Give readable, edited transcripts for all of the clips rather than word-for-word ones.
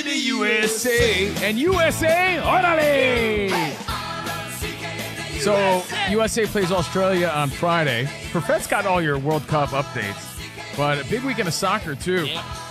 The USA and USA, orale! So, USA plays Australia on Friday. Perfet's got all your World Cup updates, but a big weekend of soccer, too.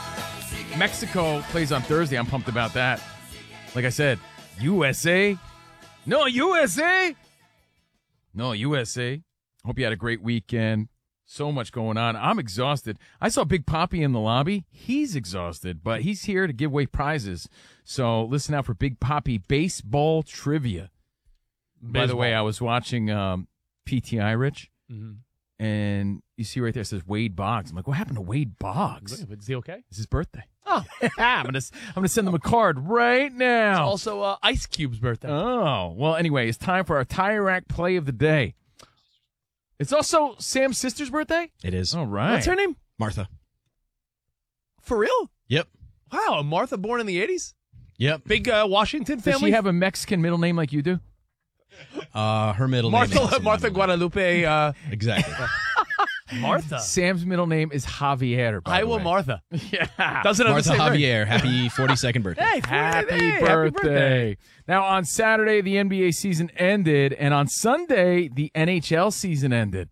Mexico plays on Thursday. I'm pumped about that. Like I said, USA. No, USA. No, USA. Hope you had a great weekend. So much going on. I'm exhausted. I saw Big Papi in the lobby. He's exhausted, but he's here to give away prizes. So listen out for Big Papi baseball trivia. By the way, I was watching PTI, Rich, and you see right there it says Wade Boggs. I'm like, what happened to Wade Boggs? Is he okay? It's his birthday. Oh, I'm gonna send them a card right now. It's also Ice Cube's birthday. Oh, well, anyway, it's time for our Tire Rack play of the day. It's also Sam's sister's birthday? It is. All right. What's her name? Martha. For real? Yep. Wow, Martha born in the 80s? Yep. Big Washington family? Does she have a Mexican middle name like you do? Her middle name is Martha Guadalupe. Exactly. Martha. Sam's middle name is Javier, by the Iowa way. Martha. Yeah. Doesn't have the Martha same ring. Javier. Happy 42nd birthday. Hey, Happy Happy birthday. Now, on Saturday, the NBA season ended, and on Sunday, the NHL season ended.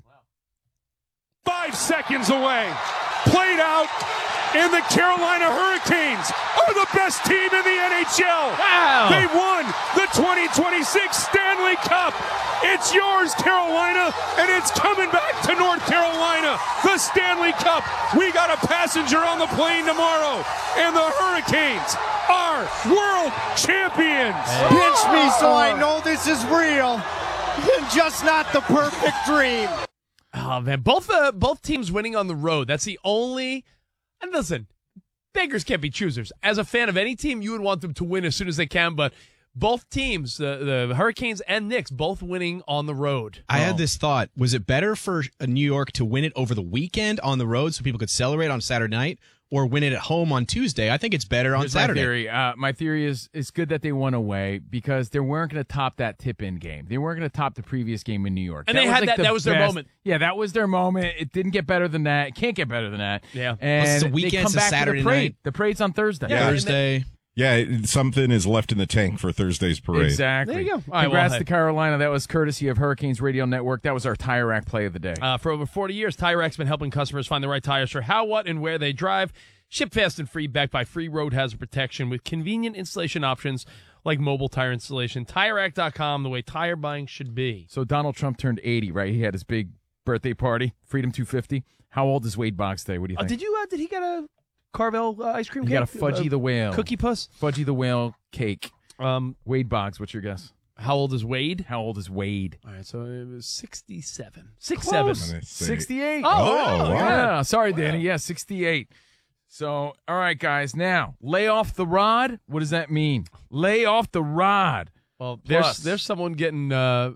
5 seconds away. Played out, and the Carolina Hurricanes are the best team in the NHL. Wow. They won the 2026 Stanley Cup. It's yours, Carolina, and it's coming back to North Carolina. The Stanley Cup. We got a passenger on the plane tomorrow, and the Hurricanes are world champions. Pinch me so I know this is real, and just not the perfect dream. Oh, man. Both teams winning on the road. That's the only... And listen, beggars can't be choosers. As a fan of any team, you would want them to win as soon as they can, but both teams, the Hurricanes and Knicks, both winning on the road. I had this thought. Was it better for New York to win it over the weekend on the road so people could celebrate on Saturday night, or win it at home on Tuesday? I think it's better on Here's Saturday. My theory is it's good that they won away because they weren't going to top that tip-in game. They weren't going to top the previous game in New York. And they had that. That was their moment. Yeah, that was their moment. It didn't get better than that. It can't get better than that. Yeah. And Plus, it's a they weekend, come it's a back Saturday to the parade. night. The parade's on Thursday. Yeah. Thursday. Yeah, something is left in the tank for Thursday's parade. Exactly. There you go. All right, Congrats well, to Carolina. That was courtesy of Hurricanes Radio Network. That was our Tire Rack play of the day. For over 40 years, Tire Rack's been helping customers find the right tires for how, what, and where they drive. Ship fast and free, backed by free road hazard protection with convenient installation options like mobile tire installation. TireRack.com, the way tire buying should be. So Donald Trump turned 80, right? He had his big birthday party, Freedom 250. How old is Wade Boggs today? What do you think? Did he get a Carvel ice cream He cake? got a Fudgy the Whale. Cookie Puss? Fudgy the Whale cake. Wade Boggs, what's your guess? How old is Wade? How old is Wade? All right, so it was 67. Close. 6'7". 68. Oh, wow. Yeah. Sorry, Danny. Yeah, 68. So, all right, guys. Now, lay off the rod. What does that mean? Lay off the rod. Well, Plus- there's someone getting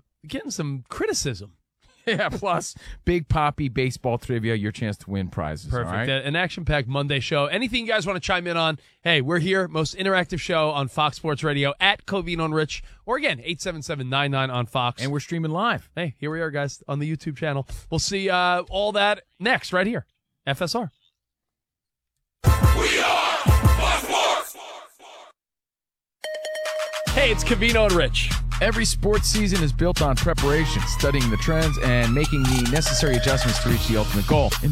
some criticism. Yeah, plus Big Papi baseball trivia, your chance to win prizes. Perfect. All right? An action-packed Monday show. Anything you guys want to chime in on, hey, we're here. Most interactive show on Fox Sports Radio at Covino and Rich. Or again, 877-99 on Fox. And we're streaming live. Hey, here we are, guys, on the YouTube channel. We'll see all that next right here. FSR. We are Fox Sports. Hey, it's Covino and Rich. Every sports season is built on preparation, studying the trends, and making the necessary adjustments to reach the ultimate goal. In